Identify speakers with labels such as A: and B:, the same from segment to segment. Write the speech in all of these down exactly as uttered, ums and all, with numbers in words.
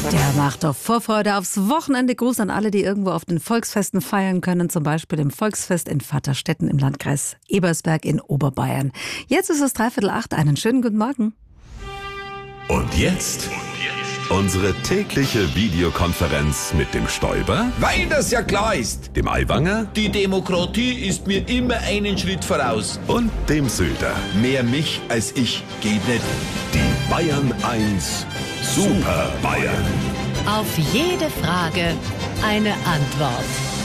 A: Der macht doch Vorfreude aufs Wochenende. Gruß an alle, die irgendwo auf den Volksfesten feiern können, zum Beispiel dem Volksfest in Vaterstetten im Landkreis Ebersberg in Oberbayern. Jetzt ist es dreiviertel acht. Einen schönen guten Morgen.
B: Und jetzt unsere tägliche Videokonferenz mit dem Stoiber,
C: weil das ja klar ist.
B: dem Aiwanger
C: Die Demokratie ist mir immer einen Schritt voraus.
B: und dem Söder.
C: Mehr mich als ich geht nicht.
B: Die Bayern eins Super Bayern.
D: Auf jede Frage eine Antwort.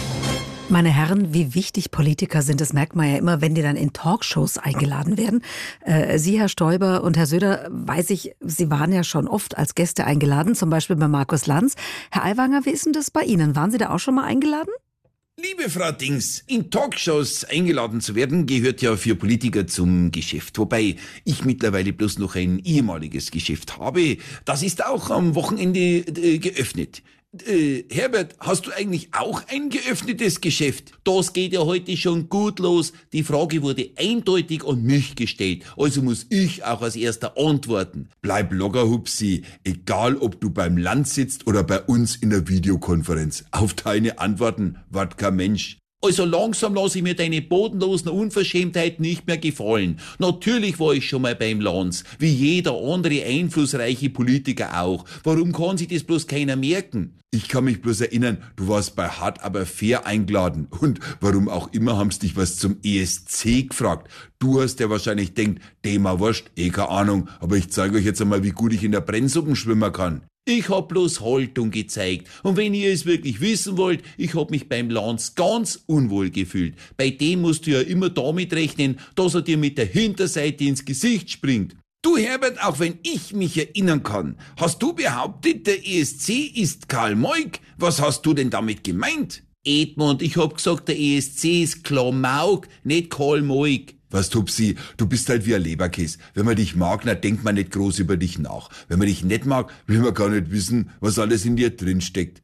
A: Meine Herren, wie wichtig Politiker sind, das merkt man ja immer, wenn die dann in Talkshows eingeladen werden. Äh, Sie, Herr Stoiber und Herr Söder, weiß ich, Sie waren ja schon oft als Gäste eingeladen, zum Beispiel bei Markus Lanz. Herr Aiwanger, wie ist denn das bei Ihnen? Waren Sie da auch schon mal eingeladen?
C: Liebe Frau Dings, in Talkshows eingeladen zu werden, gehört ja für Politiker zum Geschäft. Wobei ich mittlerweile bloß noch ein ehemaliges Geschäft habe. Das ist auch am Wochenende äh, geöffnet. Äh, Herbert, hast du eigentlich auch ein geöffnetes Geschäft? Das geht ja heute schon gut los. Die Frage wurde eindeutig an mich gestellt. Also muss ich auch als Erster antworten. Bleib locker, Hupsi. Egal, ob du beim Land sitzt oder bei uns in der Videokonferenz. Auf deine Antworten wart kein Mensch. Also langsam lasse ich mir deine bodenlosen Unverschämtheiten nicht mehr gefallen. Natürlich war ich schon mal beim Lanz, wie jeder andere einflussreiche Politiker auch. Warum kann sich das bloß keiner merken? Ich kann mich bloß erinnern, du warst bei Hart aber fair eingeladen. Und warum auch immer haben sie dich was zum E S C gefragt. Du hast ja wahrscheinlich denkt, Thema wurscht, eh keine Ahnung, aber ich zeige euch jetzt einmal, wie gut ich in der Brennsuppen schwimmen kann. Ich hab bloß Haltung gezeigt. Und wenn ihr es wirklich wissen wollt, ich hab mich beim Lanz ganz unwohl gefühlt. Bei dem musst du ja immer damit rechnen, dass er dir mit der Hinterseite ins Gesicht springt. Du Herbert, auch wenn ich mich erinnern kann, hast du behauptet, der E S C ist Karl Moik. Was hast du denn damit gemeint? Edmund, ich hab gesagt, der E S C ist Klamauk, nicht Karl Moik. Was, Tupsi, du bist halt wie ein Leberkäse. Wenn man dich mag, dann denkt man nicht groß über dich nach. Wenn man dich nicht mag, will man gar nicht wissen, was alles in dir drin steckt.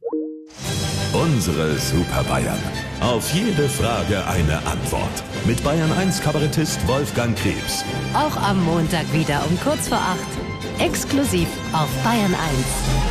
B: Unsere Super Bayern. Auf jede Frage eine Antwort. Mit Bayern eins Kabarettist Wolfgang Krebs.
D: Auch am Montag wieder um kurz vor acht. Exklusiv auf Bayern eins.